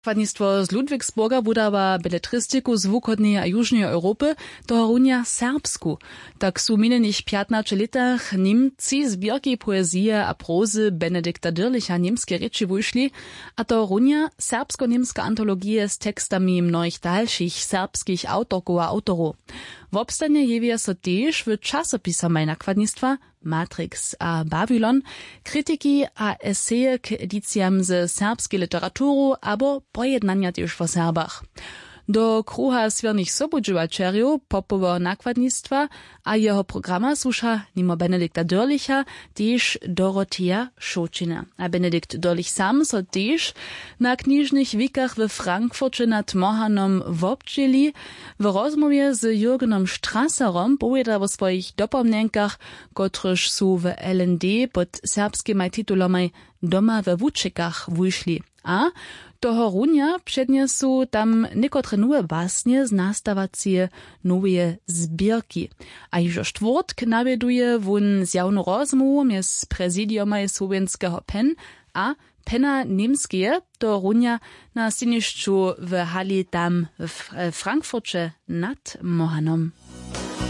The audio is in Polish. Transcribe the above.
Nakładnictwo z Ludwigsburga budowa beletristyku z wuchodnej a južnej Europy do runia serbsku. Tak su minionych 15 latach Niemcy zbierki poezije a prozy Benedikta Dirlicha niemskie rzeczy wyszli, a to runia serbsko-niemska antologie z tekstami mnohich dalszych serbskich autorków a autorów. W obstanie jewia so też w czasopisamaj nakładnictwa Matrix a Babylon, krytyki a eseje k edycjam ze serbskiej literaturu abo pojednania też w Serbach. Do kruha swiernych sobudźiwačerjów popowo nakładnictwa a jeho programa słucha mimo Benedikta Dirlicha też Dorothea Šočina. A Benedikt Dirlich sam so też na knižnych wikach w Frankfurcie nad Mohanom wobdźeli. W rozmowie z Jürgenom Strasserom powiada o swoich dopomnienkach, kotryż su w LND pod serbskimi titulami Doma we Vučekach wyszli. A toho runia przedniesu tam niekotre nowe basnie z nastawacie nowe zbierki. A już czwartk nawieduje wun zjawnu rozmowu między prezydiumaj słowenskiego PEN a PENa niemskie do runia na syniszczu w hali tam w Frankfurcie nad Mohanom.